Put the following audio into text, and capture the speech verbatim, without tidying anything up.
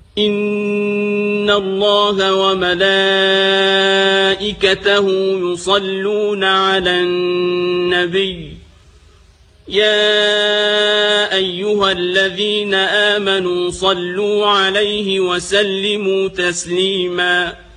إن الله وملائكته يصلون على النبي يا أيها الذين آمنوا صلوا عليه وسلموا تسليما